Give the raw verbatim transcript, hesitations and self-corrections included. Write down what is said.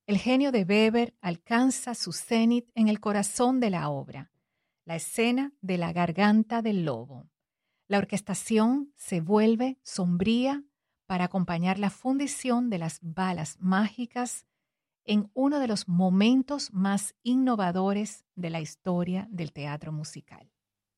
El genio de Weber alcanza su cenit en el corazón de la obra, la escena de la garganta del lobo. La orquestación se vuelve sombría para acompañar la fundición de las balas mágicas en uno de los momentos más innovadores de la historia del teatro musical.